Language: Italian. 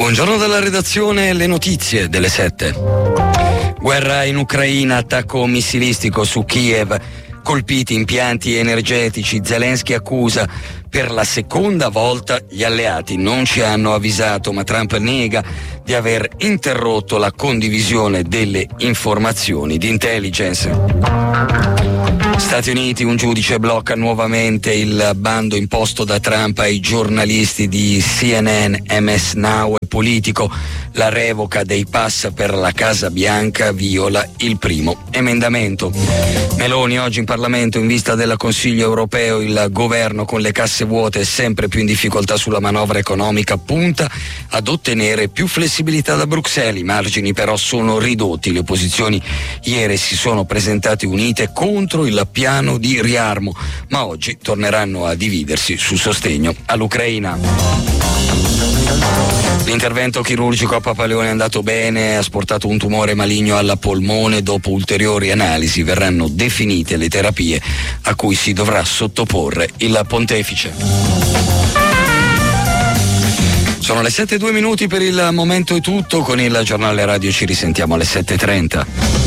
Buongiorno dalla redazione, le notizie delle 7. Guerra in Ucraina, attacco missilistico su Kiev, colpiti impianti energetici. Zelensky accusa per la seconda volta gli alleati non ci hanno avvisato, ma Trump nega di aver interrotto la condivisione delle informazioni di intelligence. Stati Uniti, un giudice blocca nuovamente il bando imposto da Trump ai giornalisti di CNN, MS Now e Politico. La revoca dei pass per la Casa Bianca viola il primo emendamento. Meloni oggi in Parlamento in vista del Consiglio europeo. Il governo con le casse vuote e sempre più in difficoltà sulla manovra economica punta ad ottenere più flessibilità da Bruxelles. I margini però sono ridotti. Le opposizioni ieri si sono presentate unite contro il piano di riarmo, ma oggi torneranno a dividersi sul sostegno all'Ucraina. L'intervento chirurgico a Papaleone è andato bene, ha asportato un tumore maligno al polmone. Dopo ulteriori analisi verranno definite le terapie a cui si dovrà sottoporre il pontefice. Sono le 7:02 per il momento è tutto. Con il giornale radio ci risentiamo alle 7:30.